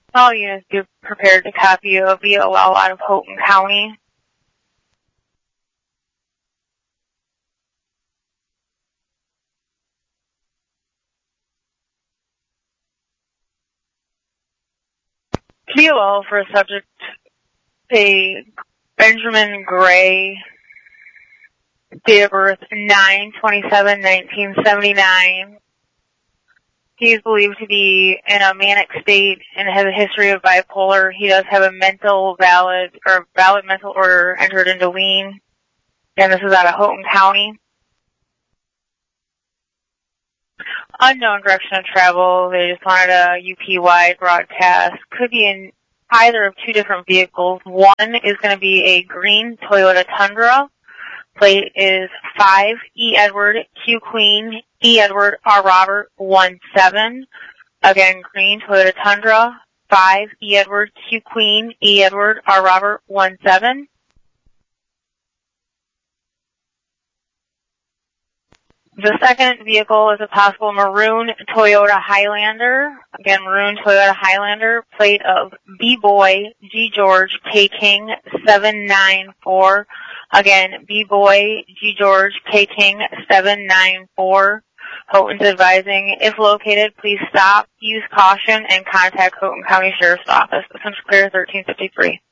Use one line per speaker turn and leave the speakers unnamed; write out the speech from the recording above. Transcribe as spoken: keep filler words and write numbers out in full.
All units be prepared to copy a V O L out of Houghton County. V O L for a subject, a Benjamin Gray, date of birth nine twenty-seven nineteen seventy-nine. He is believed to be in a manic state and has a history of bipolar. He does have a mental valid or valid mental order entered into lien. And this is out of Houghton County. Unknown direction of travel. They just wanted a U P-wide broadcast. Could be in either of two different vehicles. One is going to be a green Toyota Tundra. Plate is five E Edward Q Queen E Edward R Robert one seven. Again, green Toyota Tundra, five E Edward Q Queen E Edward R Robert one seven. The second vehicle is a possible maroon Toyota Highlander. Again, maroon Toyota Highlander, plate of B-Boy G George K King seven nine four. Again, B-Boy G George K King seven nine four. Houghton's advising, if located, please stop, use caution, and contact Houghton County Sheriff's Office. Essential Clear thirteen fifty-three.